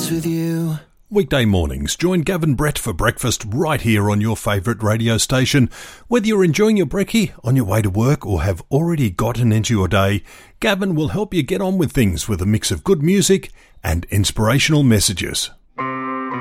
friends with you. Weekday mornings, join Gavin Brett for breakfast right here on your favourite radio station. Whether you're enjoying your brekkie, on your way to work or have already gotten into your day, Gavin will help you get on with things with a mix of good music and inspirational messages.